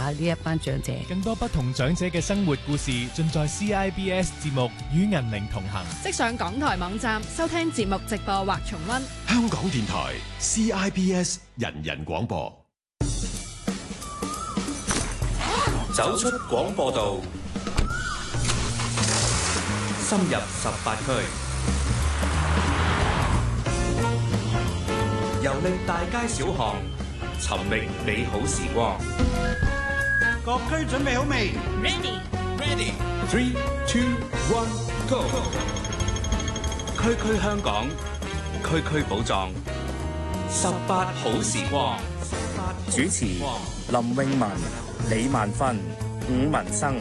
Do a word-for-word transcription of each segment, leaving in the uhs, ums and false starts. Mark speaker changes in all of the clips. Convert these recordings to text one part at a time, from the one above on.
Speaker 1: 呢一班長者。
Speaker 2: 更多不同長者嘅生活故事，盡在 C I B S 節目與銀齡同行。
Speaker 3: 即上港台網站收聽節目直播或重溫。
Speaker 4: 香港電台 C I B S 人人廣播，
Speaker 5: 走出廣播道，深入十八區，遊歷大街小巷，尋覓美好時光。
Speaker 6: 各區準備好未
Speaker 5: ？Ready, ready. Three, two, one, go. 區區香港，區區寶藏，十八好時光。主持林詠雯、李萬芬、伍文生。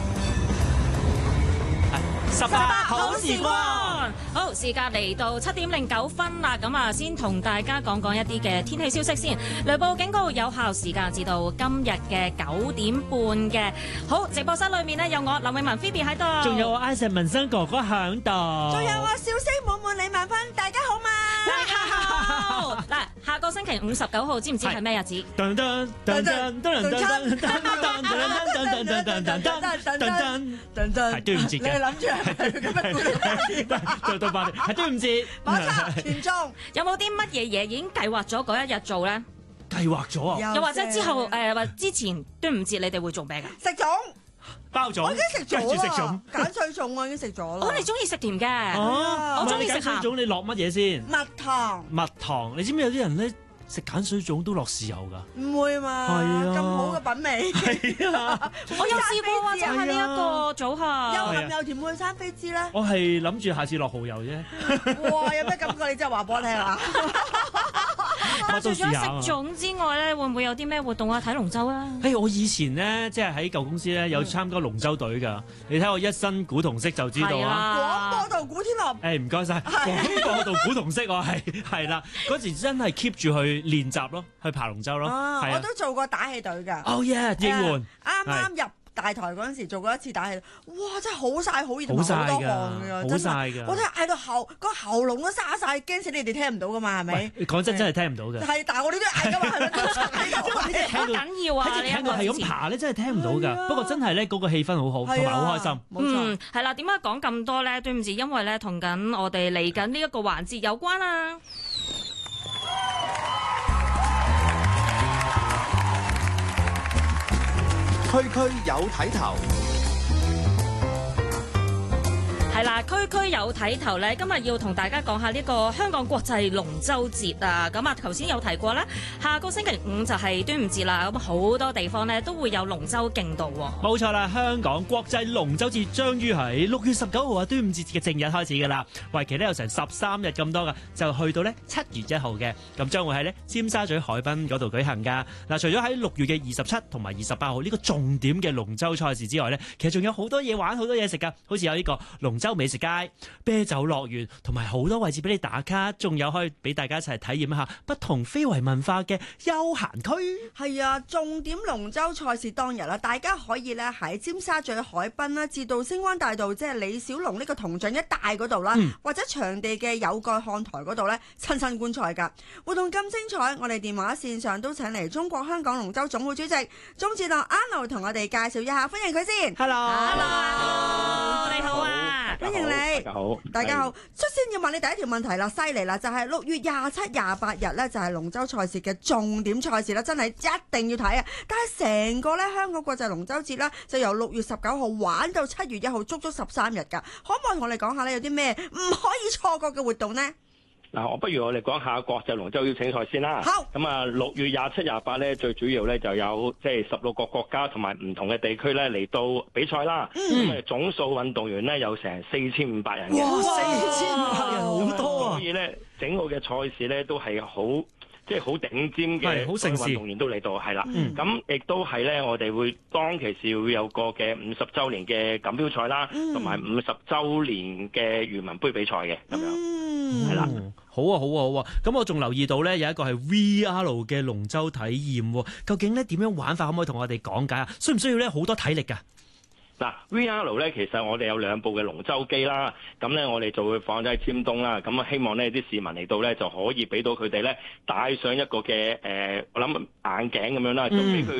Speaker 7: 十八好時光，好，時間嚟到七點零九分啦，咁啊，先同大家講講一啲嘅天氣消息先。雷暴警告有效時間至到今日嘅九點半嘅。好，直播室裏面呢，有我林詠雯 Phoebe 喺度，
Speaker 8: 仲有我 Isaac 文生哥哥響度，
Speaker 9: 仲有我笑聲滿滿李萬芬，大家好嘛？
Speaker 7: 大家好。嗱，下個星期五十九號，知唔知係咩日子？
Speaker 8: 噔噔噔噔噔噔噔噔噔噔噔噔噔噔噔噔噔，係端午節嘅。
Speaker 9: 你諗住係咁樣估
Speaker 8: 做到八年，係端午節。
Speaker 9: 冇錯，全中。
Speaker 7: 有冇啲乜嘢嘢已經計劃咗嗰一日做咧？
Speaker 8: 計劃咗啊！
Speaker 7: 又或者之後誒，或之前端午節你哋會做咩㗎？
Speaker 9: 食粽。
Speaker 8: 包粽，
Speaker 9: 我已經食咗
Speaker 8: 啊！
Speaker 9: 鹼水粽我已經食咗啦。
Speaker 7: 哦，你中意食甜嘅？
Speaker 8: 哦，
Speaker 7: 我中意食鹹。
Speaker 8: 鹼水粽你落乜嘢先？
Speaker 9: 蜜糖。
Speaker 8: 蜜糖，你知唔知有啲人咧食鹼水粽都落豉油㗎？
Speaker 9: 唔會嘛？
Speaker 8: 係啊，
Speaker 9: 咁好嘅品味。
Speaker 8: 係啊，
Speaker 7: 我有試過啊，就係呢一個組合。
Speaker 9: 又鹹又甜，會生飛枝咧？
Speaker 8: 我係諗住下次落蠔油啫。
Speaker 9: 哇！有咩感覺？你真係話俾我聽啊！
Speaker 7: 但除咗食粽之外咧，會唔會有啲咩活動啊？睇龍舟啊！
Speaker 8: 誒，我以前咧，即係喺舊公司咧，有參加龍舟隊㗎。你睇我一身古銅色就知道
Speaker 9: 啊！廣播道古天樂。
Speaker 8: 誒，唔該曬，廣播道古銅色我係係啦。嗰時真係 keep 住去練習咯，去爬龍舟咯。
Speaker 9: 啊！我都做過打氣隊㗎。
Speaker 8: Oh yeah！應援。
Speaker 9: 啱啱入大台嗰陣時做過一次打氣，哇！真係好曬好熱同埋好多汗㗎，真係。我真係嗌到喉個喉嚨都沙曬，驚死你哋聽唔到㗎嘛，係咪？
Speaker 8: 講真真係聽唔到嘅。
Speaker 9: 係，但係我哋都嗌㗎嘛，係咪？
Speaker 7: 好緊要啊！
Speaker 8: 喺隻聽到係咁爬咧，真係聽唔到㗎。不過真係咧，嗰個氣氛好好，同埋好開心。
Speaker 9: 冇錯。
Speaker 7: 係啦，點解講咁多咧？對唔住，因為咧同緊我哋嚟緊呢一個環節有關啊。
Speaker 10: 區區有睇頭，
Speaker 7: 係啦，區區有睇頭咧。今日要同大家講下呢個香港國際龍舟節啊。咁啊，頭先有提過啦，下個星期五就係端午節啦。咁好多地方咧都會有龍舟競渡。
Speaker 8: 冇錯啦，香港國際龍舟節將於喺六月十九號啊，端午節嘅正日開始噶啦，為期咧有成十三日咁多噶，就去到咧七月一號嘅。咁將會喺咧尖沙咀海濱嗰度舉行噶。嗱，除咗喺六月嘅二十七同埋二十八號呢個重點嘅龍舟賽事之外咧，其實仲有好多嘢玩，好多嘢食噶，好似有呢個龍舟美食街、啤酒樂園，同埋好多位置俾你打卡，仲有可以俾大家一齊體驗一下不同非遺文化嘅休閒區。
Speaker 9: 係啊，重點龍舟賽事當日啦，大家可以咧喺尖沙咀海濱啦，至到星灣大道，即係李小龍呢個銅像一帶嗰度啦，嗯、或者場地嘅有蓋看台嗰度咧，親身觀賽㗎。活動咁精彩，我哋電話線上都請嚟中國香港龍舟總會主席鍾志樂 Arnold 同我哋介紹一下，歡迎佢先。
Speaker 7: Hello，Hello，你好啊，
Speaker 9: 歡迎你。
Speaker 11: 大家好，
Speaker 9: 大家好。率先要問你第一條問題啦，犀利啦，就係六月廿七、廿八日咧，就係龍舟賽事嘅重點賽事啦，真係一定要睇啊！但係成個咧香港國際龍舟節啦，就由六月十九號玩到七月一號，足足十三日㗎。可唔可以同我哋講下咧，有啲咩唔可以錯過嘅活動呢？
Speaker 11: 嗱，我不如我哋講下國際龍舟邀請賽先啦。
Speaker 9: 好。
Speaker 11: 咁啊，六月廿七、廿八咧，最主要咧就有即係十六個國家同埋唔同嘅地區咧嚟到比賽啦。咁啊、嗯，總數運動員咧有成四千五百人嘅。
Speaker 9: 哇！四千五百人好多啊！
Speaker 11: 所以咧，整個嘅賽事咧都係好。即係好頂尖嘅運動員都嚟到，係啦。咁亦都係咧，我哋會當其時會有個嘅五十週年嘅錦標賽啦，同埋五十週年嘅漁民杯比賽嘅咁樣，係啦。
Speaker 8: 好啊，好啊，好啊！咁我仲留意到咧，有一個係 V R 嘅龍舟體驗，究竟咧點樣玩法？可唔可以同我哋講解啊？需唔需要咧好多體力㗎？
Speaker 11: 嗱 V R 咧，其實我哋有兩部嘅龍舟機啦，咁咧我哋就會放咗喺尖東啦，咁啊希望呢啲市民嚟到咧就可以俾到佢哋咧戴上一個嘅誒、呃，我諗眼鏡咁樣啦，就俾佢咧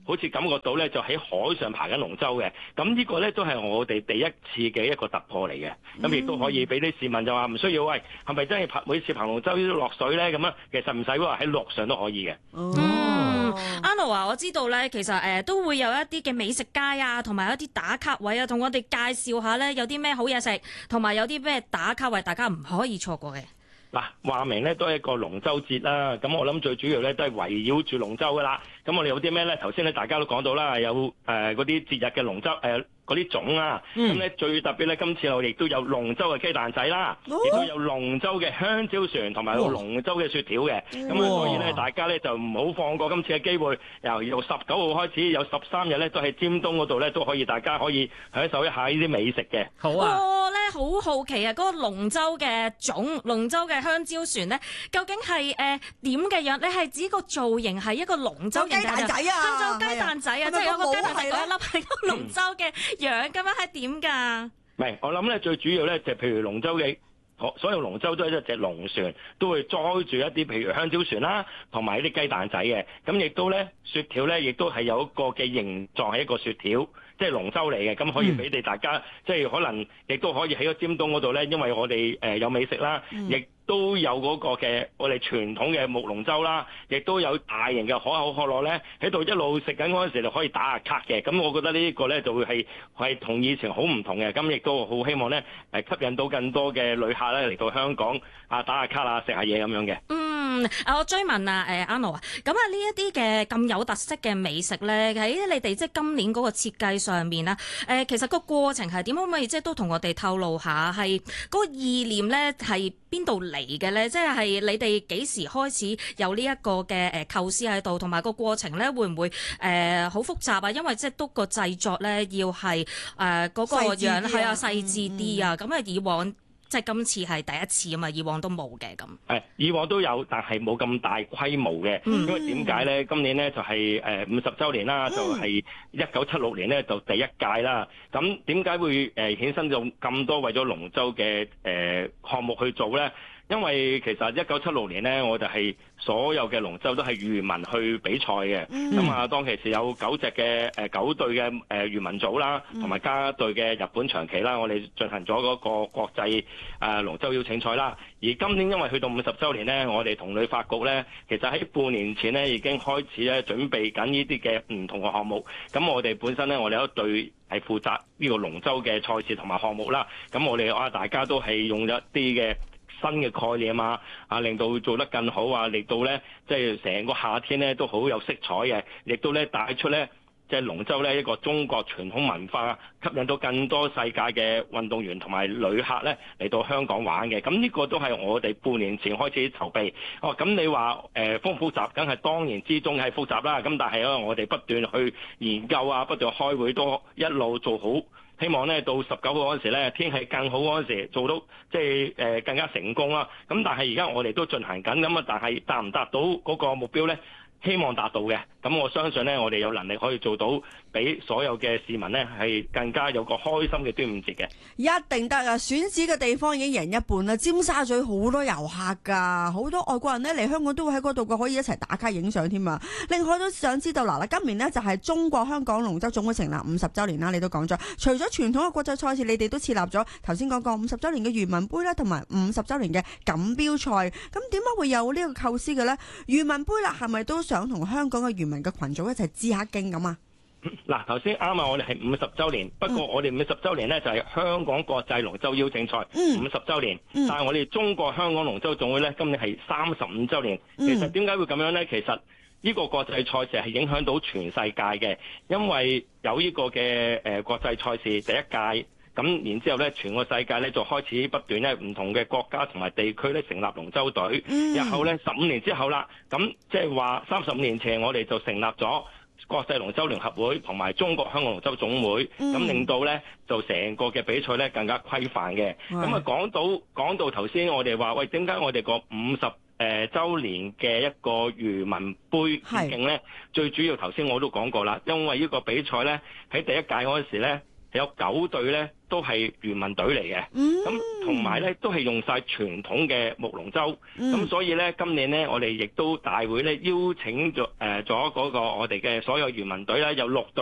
Speaker 11: 好似感覺到咧就喺海上爬緊龍舟嘅。咁呢個咧都係我哋第一次嘅一個突破嚟嘅。咁亦都可以俾啲市民就話唔需要，喂，係咪真係爬每次爬龍舟都落水咧？咁啊，其實唔使喎，喺陸上都可以嘅。
Speaker 7: 嗯 Anno 啊，我知道咧，其實誒、呃、都會有一啲嘅美食街啊，同埋一啲打卡位啊，同我哋介紹下咧，有啲咩好嘢食，同埋有啲咩打卡位，大家唔可以錯過嘅。
Speaker 11: 嗱，話明咧都係一個龍舟節啦，咁我諗最主要咧都係圍繞住龍舟噶啦。咁我哋有啲咩咧？頭先咧大家都講到啦，有誒嗰啲節日嘅龍舟誒嗰啲粽啊，咁咧、嗯、最特別咧，今次我哋亦都有龍舟嘅雞蛋仔啦，亦、哦、都有龍舟嘅香蕉船，同埋有龍舟嘅雪條嘅。咁啊，所以咧大家咧就唔好放過今次嘅機會，由由十九號開始有十三日咧都喺尖東嗰度咧都可以，大家可以享受一下呢啲美食嘅。
Speaker 7: 好啊！我咧好好奇啊，嗰、那個龍舟嘅粽、龍舟嘅香蕉船咧，究竟係誒點嘅樣？你係指個造型係一個龍舟嘅雞蛋仔啊？係就雞蛋仔啊！即係有個雞蛋仔嗰一粒係個龍舟嘅樣咁樣，係點㗎？
Speaker 11: 唔係，我諗咧最主要咧就譬如龍舟嘅，所有龍舟都係一隻龍船，都會載住一啲譬如香蕉船啦，同埋一啲雞蛋仔嘅。咁亦都咧雪條咧，亦都係有一個嘅形狀係一個雪條。即係龍舟嚟嘅，咁可以俾你大家，嗯、即係可能亦都可以喺個尖東嗰度咧，因為我哋誒有美食啦，亦、嗯、都有嗰個嘅我哋傳統嘅木龍舟啦，亦都有大型嘅可口可樂咧喺度一路食緊嗰陣時就可以打下卡嘅。咁我覺得呢個咧就會係係同以前好唔同嘅。咁亦都好希望咧誒吸引到更多嘅旅客咧嚟到香港啊打下卡啊食下嘢咁樣嘅。
Speaker 7: 嗯，我追問啊誒 Anno 啊，咁啊呢一啲嘅咁有特色嘅美食咧，喺你哋即係今年嗰個設計上上面啦，誒其實個過程係點？可唔可以即係都同我哋透露下，係嗰個意念咧係邊度嚟嘅咧？即係你哋幾時開始有呢一個嘅誒構思喺度，同埋個過程咧會唔會誒好複雜啊？因為即係都個製作咧要係誒嗰個樣係啊細緻啲啊，咁啊、嗯、以往。即係今次係第一次啊嘛，以往都冇嘅咁。
Speaker 11: 誒，以往都有，但係冇咁大規模嘅。嗯、因為點解咧？今年咧就係誒五十週年啦，嗯、就係一九七六年咧就第一屆啦。咁點解會誒衍生咗咁多為咗龍舟嘅誒項目去做咧？因為其實一九七六年咧，我哋係所有嘅龍舟都係漁民去比賽嘅。咁啊、嗯，當其時有九隻嘅誒九隊嘅誒漁民組啦，同埋加一隊嘅日本長旗啦，我哋進行咗嗰個國際誒龍舟邀請賽啦。而今年因為去到五十週年咧，我哋同旅發局咧，其實喺半年前咧已經開始咧準備緊呢啲嘅唔同嘅項目。咁我哋本身咧，我哋有一隊係負責呢個龍舟嘅賽事同埋項目啦。咁我哋啊，大家都係用咗一啲嘅新嘅概念啊，啊令到做得更好啊，令到咧即係成個夏天咧都好有色彩嘅，亦都咧帶出咧即係龍舟咧一個中國傳統文化，吸引到更多世界嘅運動員同埋旅客咧嚟到香港玩嘅。咁呢個都係我哋半年前開始籌備。哦，咁你話誒複唔複雜？梗係當然之中係複雜啦。咁但係咧，我哋不斷去研究啊，不斷開會，都一路做好。希望咧到十九號嗰陣時咧，天氣更好嗰陣時做到即係誒更加成功啦。咁但係而家我哋都進行緊咁啊，但係達唔達到嗰個目標咧？希望達到嘅。咁我相信咧，我哋有能力可以做到，俾所有嘅市民咧係更加有個開心嘅端午節嘅。
Speaker 9: 一定得啊！選址嘅地方已經贏一半啦，尖沙咀好多遊客㗎，好多外國人咧嚟香港都會喺嗰度個可以一齊打卡影相添啊！另外都想知道嗱嗱，今年呢就係中國香港龍舟總會成立五十週年啦，你都講咗，除咗傳統嘅國際賽事，你哋都設立咗頭先講過五十週年嘅漁民杯啦，同埋五十週年嘅錦標賽。咁點解會有呢個構思嘅咧？漁民杯啦，係咪都想同香港嘅漁民嘅群組一齊致下敬咁啊？
Speaker 11: 嗱，頭先啱啊！我哋係五十週年，不過我哋五十週年呢就係香港國際龍舟邀請賽五十週年，嗯、但係我哋中國香港龍舟總會呢，今年係三十五週年。其實點解會咁樣呢？其實呢個國際賽事係影響到全世界嘅，因為有呢個嘅誒國際賽事第一屆，咁然之後呢，全個世界呢就開始不斷咧唔同嘅國家同埋地區咧成立龍舟隊，嗯、然後呢，十五年之後啦，咁即係話三十五年前我哋就成立咗國際龍舟聯合會同埋中國香港龍舟總會，咁、嗯、令到咧就成個嘅比賽咧更加規範嘅。咁啊講到講到頭先，我哋話喂，點解我哋個五十誒週年嘅一個漁民杯田徑咧，最主要頭先我都講過啦，因為呢個比賽咧喺第一屆嗰陣時咧有九隊咧都係漁民隊嚟嘅，咁同埋咧都係用晒傳統嘅木龍舟，咁、嗯、所以咧今年咧我哋亦都大會咧邀請咗誒咗嗰個我哋嘅所有漁民隊咧有六隊。